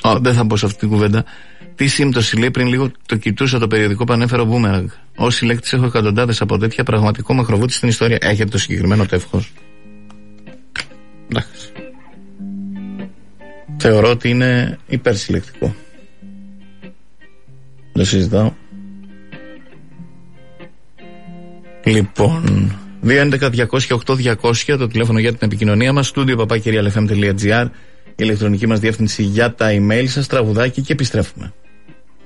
Δεν θα μπω σε αυτή την κουβέντα. Τι σύμπτωση λέει, πριν λίγο το κοιτούσα το περιοδικό που ανέφερε ο Μπούμεραγκ. Ως συλλέκτης έχω εκατοντάδες από τέτοια, πραγματικό μακροβούτι στην ιστορία. Έχετε το συγκεκριμένο τεύχος? Εντάξει. Θεωρώ ότι είναι υπερσυλλεκτικό. Δεν συζητάω. Λοιπόν, 211-200-8200 το τηλέφωνο για την επικοινωνία μας. studio@papakirialfm.gr, η ηλεκτρονική μας διεύθυνση για τα email σας. Τραγουδάκι και επιστρέφουμε.